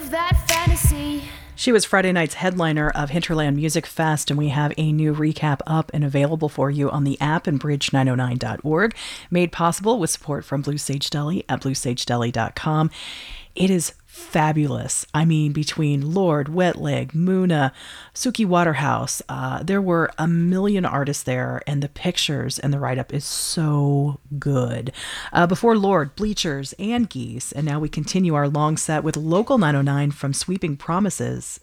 live that fantasy. She was Friday night's headliner of Hinterland Music Fest, and we have a new recap up and available for you on the app and bridge909.org, made possible with support from Blue Sage Deli at bluesagedeli.com. It is fabulous. I mean, between Lorde, Wet Leg, Muna, Suki Waterhouse, there were a million artists there, and the pictures and the write-up is so good. Before Lorde, Bleachers, and Geese, and now we continue our long set with Local 909 from Sweeping Promises